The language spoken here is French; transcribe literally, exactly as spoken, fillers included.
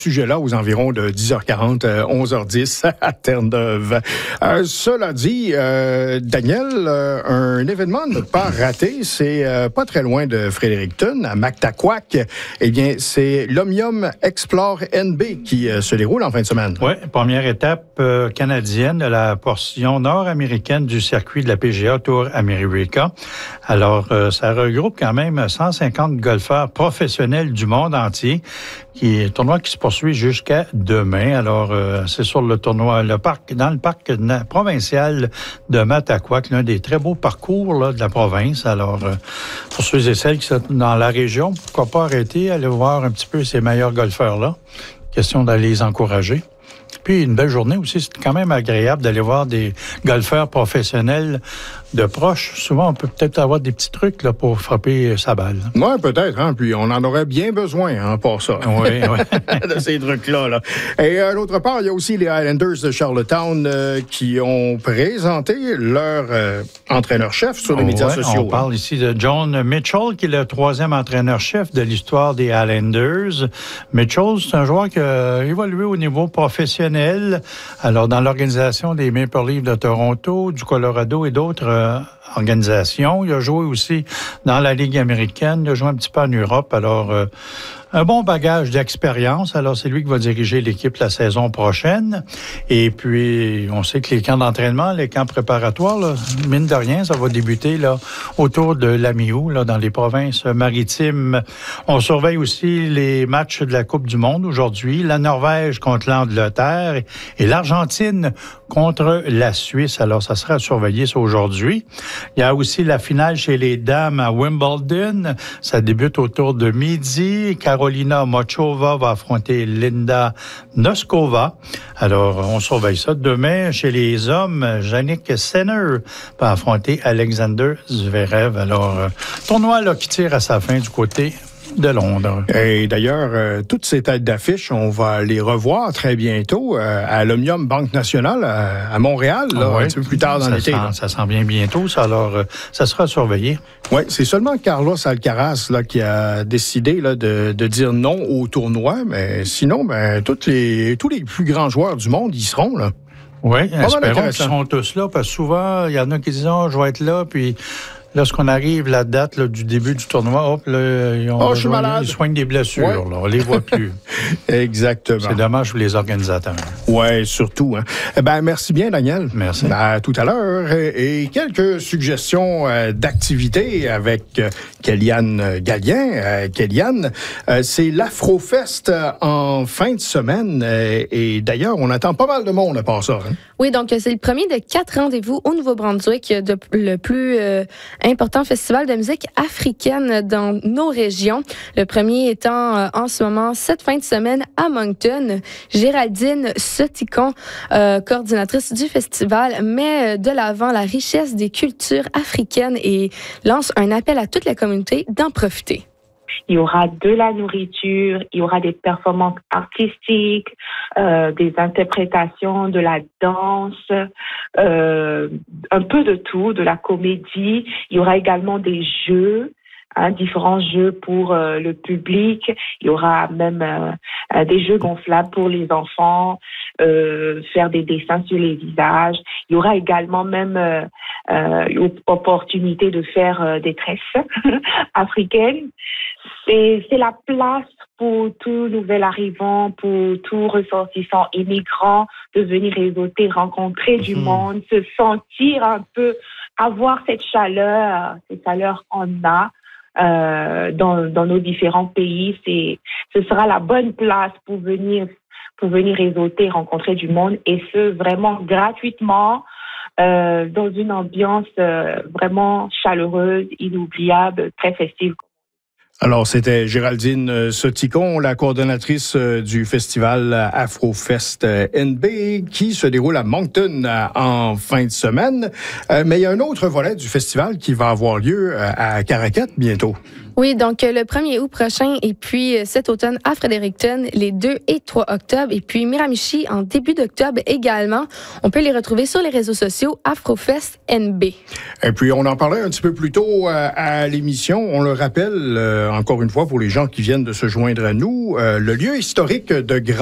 sujet-là aux environs de dix heures quarante, onze heures dix à Terre-Neuve. Euh, cela dit, euh, Daniel, euh, un événement à ne pas rater, c'est euh, pas très loin de Fredericton, à Mactaquac. Eh bien, c'est l'Omnium Explore N B qui euh, se déroule en fin de semaine. Oui, première étape euh, canadienne de la portion nord-américaine du circuit de la P G A Tour America. Alors, euh, ça regroupe quand même cent cinquante golfeurs professionnels du monde entier, qui est un tournoi qui se poursuit jusqu'à demain. Alors, euh, c'est sur le tournoi, le parc, dans le parc provincial de Mactaquac, l'un des très beaux parcours là, de la province. Alors, euh, pour ceux et celles qui sont dans la région, pourquoi pas arrêter, aller voir un petit peu ces meilleurs golfeurs-là. Question d'aller les encourager. Puis, une belle journée aussi. C'est quand même agréable d'aller voir des golfeurs professionnels de proche. Souvent, on peut peut-être avoir des petits trucs là, pour frapper sa balle. Oui, peut-être. Hein? Puis, on en aurait bien besoin hein, pour ça. Oui, oui. de ces trucs-là. Là. Et euh, d'autre part, il y a aussi les Highlanders de Charlottetown euh, qui ont présenté leur euh, entraîneur-chef sur les oh, médias ouais, sociaux. On parle ici de John Mitchell, qui est le troisième entraîneur-chef de l'histoire des Highlanders. Mitchell, c'est un joueur qui a évolué au niveau professionnel. Alors, dans l'organisation des Maple Leafs de Toronto, du Colorado et d'autres euh, organisations. Il a joué aussi dans la Ligue américaine. Il a joué un petit peu en Europe. Alors, euh, un bon bagage d'expérience. Alors, c'est lui qui va diriger l'équipe la saison prochaine. Et puis, on sait que les camps d'entraînement, les camps préparatoires, là, mine de rien, ça va débuter là, autour de la mi-août, là, dans les provinces maritimes. On surveille aussi les matchs de la Coupe du Monde aujourd'hui. La Norvège contre l'Angleterre et l'Argentine contre la Suisse. Alors, ça sera surveillé ça aujourd'hui. Il y a aussi la finale chez les dames à Wimbledon. Ça débute autour de midi. Carolina Mochova va affronter Linda Noskova. Alors, on surveille ça. Demain, chez les hommes, Jannik Sinner va affronter Alexander Zverev. Alors, euh, tournoi là, qui tire à sa fin du côté de Londres. Et d'ailleurs, euh, toutes ces têtes d'affiche, on va les revoir très bientôt euh, à l'Omnium Banque Nationale à, à Montréal, là, oui, un petit peu plus tard dans ça l'été. Sent, ça s'en vient bientôt, ça. Alors, euh, ça sera surveillé. Oui, c'est seulement Carlos Alcaraz là, qui a décidé là, de, de dire non au tournoi, mais sinon, ben, toutes les, tous les plus grands joueurs du monde y seront, là. Oui, espérons qu'ils seront tous là, parce que souvent, il y en a qui disent oh, « je vais être là », puis lorsqu'on arrive la date là, du début du tournoi, hop, là, ils, ont oh, je suis malade. Ils soignent des blessures. Ouais. Là, on les voit plus. Exactement. C'est dommage pour les organisateurs. Oui, surtout. Hein. Eh ben, merci bien, Daniel. Merci. À tout à l'heure. Et quelques suggestions euh, d'activités avec euh, Kéliane Gallien. Euh, Kéliane, euh, c'est l'Afrofest en fin de semaine. Euh, et d'ailleurs, on attend pas mal de monde à part ça. Hein? Oui, donc c'est le premier de quatre rendez-vous au Nouveau-Brunswick, de, le plus euh, important festival de musique africaine dans nos régions. Le premier étant euh, en ce moment cette fin de semaine à Moncton. Géraldine Soticon, euh, coordinatrice du festival, met de l'avant la richesse des cultures africaines et lance un appel à toute la communauté d'en profiter. Il y aura de la nourriture, il y aura des performances artistiques, euh, des interprétations, de la danse, euh, un peu de tout, de la comédie. Il y aura également des jeux, hein, différents jeux pour euh, le public. Il y aura même euh, des jeux gonflables pour les enfants, euh, faire des dessins sur les visages. Il y aura également même euh, euh, opportunité de faire euh, des tresses africaines. C'est, c'est la place pour tout nouvel arrivant, pour tout ressortissant immigrant, de venir réseauter, rencontrer mmh. du monde, se sentir un peu, avoir cette chaleur, cette chaleur qu'on a euh, dans, dans nos différents pays. C'est, ce sera la bonne place pour venir, pour venir réseauter, rencontrer du monde, et ce, vraiment gratuitement, euh, dans une ambiance euh, vraiment chaleureuse, inoubliable, très festive. Alors, c'était Géraldine Soticon, la coordonnatrice du festival Afrofest N B qui se déroule à Moncton en fin de semaine. Mais il y a un autre volet du festival qui va avoir lieu à Caraquette bientôt. Oui, donc le premier août prochain et puis cet automne à Fredericton, les deux et trois octobre et puis Miramichi en début d'octobre également. On peut les retrouver sur les réseaux sociaux Afrofest N B. Et puis on en parlait un petit peu plus tôt à, à l'émission. On le rappelle euh, encore une fois pour les gens qui viennent de se joindre à nous, euh, le lieu historique de Grand